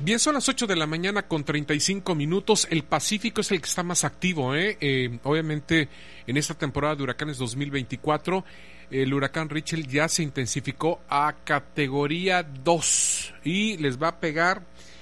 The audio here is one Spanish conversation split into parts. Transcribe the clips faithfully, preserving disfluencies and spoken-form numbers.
Bien, son las ocho de la mañana con treinta y cinco minutos. El Pacífico es el que está más activo, ¿eh? Eh, obviamente, en esta temporada de huracanes dos mil veinticuatro, el huracán Richelle ya se intensificó a categoría dos y les va a pegar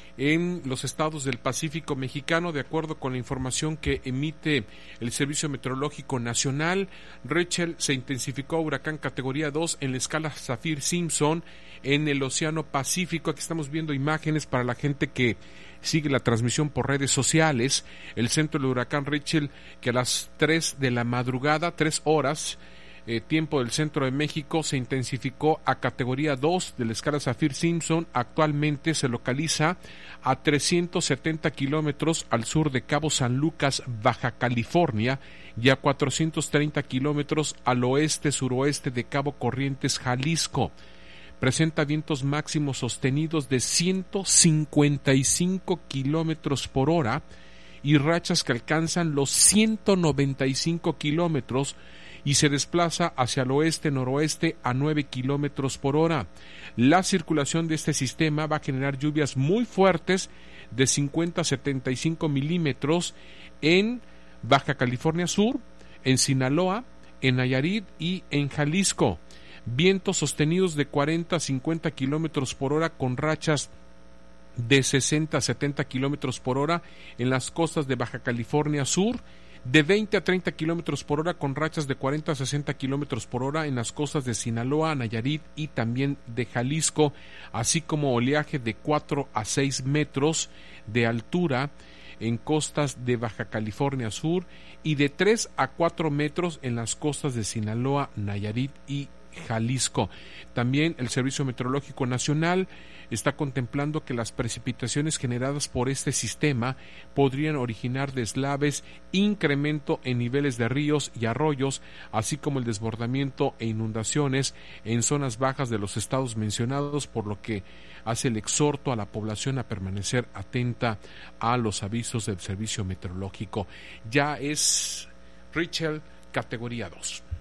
en los estados del Pacífico mexicano, de acuerdo con la información que emite el Servicio Meteorológico Nacional. Richelle se intensificó a huracán categoría dos en la escala Saffir-Simpson en el Océano Pacífico. Aquí estamos viendo imágenes para la gente que sigue la transmisión por redes sociales. El centro del huracán Richelle, que a las tres de la madrugada, tres horas, Eh, tiempo del centro de México, se intensificó a categoría dos de la escala Saffir-Simpson. Actualmente se localiza a trescientos setenta kilómetros al sur de Cabo San Lucas, Baja California, y a cuatrocientos treinta kilómetros al oeste-suroeste de Cabo Corrientes, Jalisco. Presenta vientos máximos sostenidos de ciento cincuenta y cinco kilómetros por hora y rachas que alcanzan los ciento noventa y cinco kilómetros, y se desplaza hacia el oeste-noroeste a nueve kilómetros por hora. La circulación de este sistema va a generar lluvias muy fuertes de cincuenta a setenta y cinco milímetros en Baja California Sur, en Sinaloa, en Nayarit y en Jalisco. Vientos sostenidos de cuarenta a cincuenta kilómetros por hora con rachas de sesenta a setenta kilómetros por hora en las costas de Baja California Sur, de veinte a treinta kilómetros por hora con rachas de cuarenta a sesenta kilómetros por hora en las costas de Sinaloa, Nayarit y también de Jalisco, así como oleaje de cuatro a seis metros de altura en costas de Baja California Sur y de tres a cuatro metros en las costas de Sinaloa, Nayarit y Jalisco. También el Servicio Meteorológico Nacional está contemplando que las precipitaciones generadas por este sistema podrían originar deslaves, incremento en niveles de ríos y arroyos, así como el desbordamiento e inundaciones en zonas bajas de los estados mencionados, por lo que hace el exhorto a la población a permanecer atenta a los avisos del Servicio Meteorológico. Ya es Richelle categoría dos.